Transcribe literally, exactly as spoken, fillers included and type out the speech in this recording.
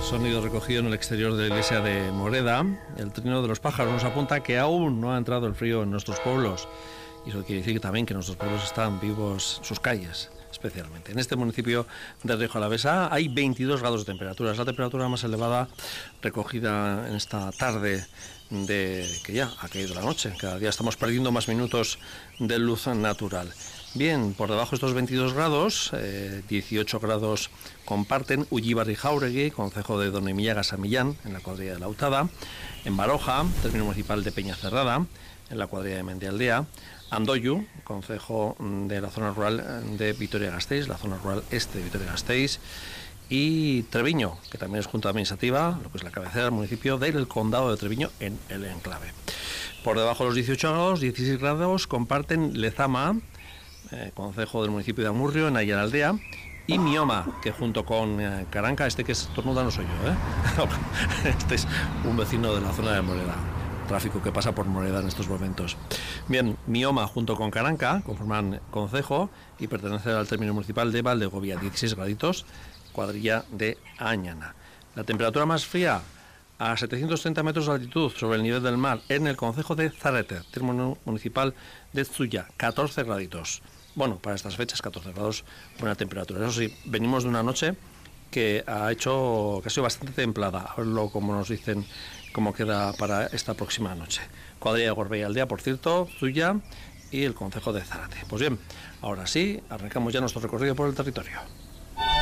Sonido recogido en el exterior de la iglesia de Moreda. El trino de los pájaros nos apunta que aún no ha entrado el frío en nuestros pueblos. Y eso quiere decir también que nuestros pueblos están vivos, sus calles especialmente. En este municipio de Rioja Alavesa hay veintidós grados de temperatura. Es la temperatura más elevada recogida en esta tarde de que ya ha caído la noche. Cada día estamos perdiendo más minutos de luz natural. Bien, por debajo de estos veintidós grados, eh, dieciocho grados comparten Ullíbar y Jáuregui, concejo de Donemillas a Millán, en la cuadrilla de La Hurtada, en Baroja, término municipal de Peñacerrada, en la cuadrilla de Mendialdea, Andoyu, concejo de la zona rural de Vitoria-Gasteiz, la zona rural este de Vitoria-Gasteiz, y Treviño, que también es junta administrativa, lo que es la cabecera del municipio del condado de Treviño en el enclave. Por debajo de los dieciocho grados, dieciséis grados comparten Lezama, eh, concejo del municipio de Amurrio, en Ayaraldea, y Mioma, que junto con eh, Caranca, este que estornuda no soy yo, ¿eh? Este es un vecino de la zona de Moreda. Tráfico que pasa por Moreda en estos momentos. Bien, Mioma junto con Caranca conforman concejo y pertenece al término municipal de Valdegovía, dieciséis graditos, cuadrilla de Añana. La temperatura más fría a setecientos treinta metros de altitud sobre el nivel del mar en el concejo de Zarete, término municipal de Zuya, catorce graditos. Bueno, para estas fechas catorce grados, buena temperatura. Eso sí, venimos de una noche que ha hecho, que ha sido bastante templada. A verlo como nos dicen cómo queda para esta próxima noche. Cuadrilla de Gorbea Aldea, por cierto, Zuya y el concejo de Zárate. Pues bien, ahora sí, arrancamos ya nuestro recorrido por el territorio.